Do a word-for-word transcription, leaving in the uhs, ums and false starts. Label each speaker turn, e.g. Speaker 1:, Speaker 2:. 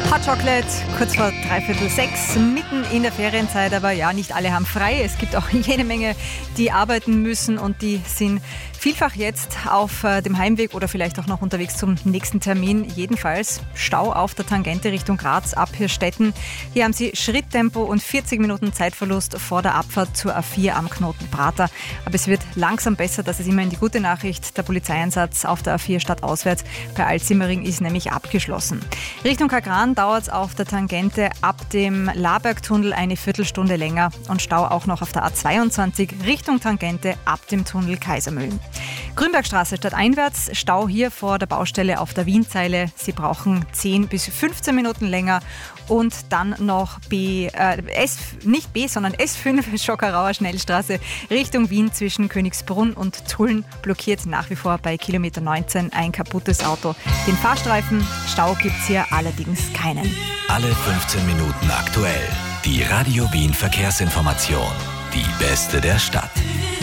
Speaker 1: Hot Chocolate, kurz vor dreiviertel sechs, mitten in der Ferienzeit, aber ja, nicht alle haben frei. Es gibt auch jede Menge, die arbeiten müssen und die sind vielfach jetzt auf dem Heimweg oder vielleicht auch noch unterwegs zum nächsten Termin. Jedenfalls Stau auf der Tangente Richtung Graz ab Hirstetten. Hier haben Sie Schritttempo und vierzig Minuten Zeitverlust vor der Abfahrt zur A vier am Knoten Prater. Aber es wird langsam besser, das ist immerhin die gute Nachricht. Der Polizeieinsatz auf der A vier stadtauswärts bei Altsimmering ist nämlich abgeschlossen. Richtung Kagran dauert es auf der Tangente ab dem Labergtunnel eine Viertelstunde länger und Stau auch noch auf der A zweiundzwanzig Richtung Tangente ab dem Tunnel Kaisermühlen. Grünbergstraße stadteinwärts, Stau hier vor der Baustelle auf der Wienzeile. Sie brauchen zehn bis fünfzehn Minuten länger. Und dann noch B, äh, S, nicht B, sondern S fünf, Schockerauer Schnellstraße Richtung Wien zwischen Königsbrunn und Tulln blockiert nach wie vor bei Kilometer neunzehn ein kaputtes Auto. Den Fahrstreifen, Stau gibt's hier allerdings keinen.
Speaker 2: Alle fünfzehn Minuten aktuell. Die Radio Wien Verkehrsinformation. Die beste der Stadt.